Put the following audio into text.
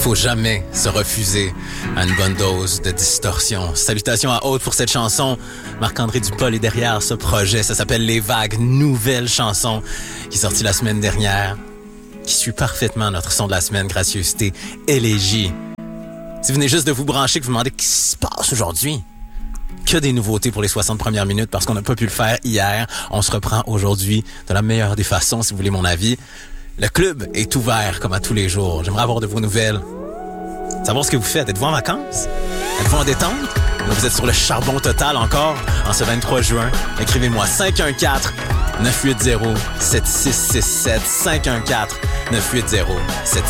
Faut jamais se refuser à une bonne dose de distorsion. Salutations à Aude pour cette chanson. Marc-André Dupol est derrière ce projet. Ça s'appelle Les Vagues, nouvelle chanson qui est sortie la semaine dernière, qui suit parfaitement notre son de la semaine, Gracieuseté, Élégie. Si vous venez juste de vous brancher, que vous vous demandez qu'est-ce qui se passe aujourd'hui, que des nouveautés pour les 60 premières minutes parce qu'on n'a pas pu le faire hier. On se reprend aujourd'hui de la meilleure des façons, si vous voulez mon avis. Le club est ouvert comme à tous les jours. J'aimerais avoir de vos nouvelles. Savoir ce que vous faites. Êtes-vous en vacances? Êtes-vous en détente? Ou vous êtes sur le charbon total encore en ce 23 juin? Écrivez-moi 514-980-7667. 514-980-7667.